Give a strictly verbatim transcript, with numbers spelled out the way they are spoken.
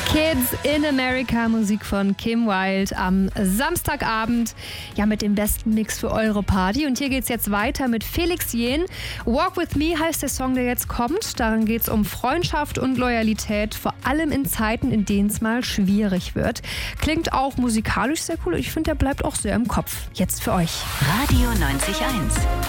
Kids in America, Musik von Kim Wilde am Samstagabend. Ja, mit dem besten Mix für eure Party. Und hier geht's jetzt weiter mit Felix Jähn. Walk With Me heißt der Song, der jetzt kommt. Darin geht's um Freundschaft und Loyalität, vor allem in Zeiten, in denen es mal schwierig wird. Klingt auch musikalisch sehr cool und ich finde, der bleibt auch sehr im Kopf. Jetzt für euch. Radio neunzig Komma eins.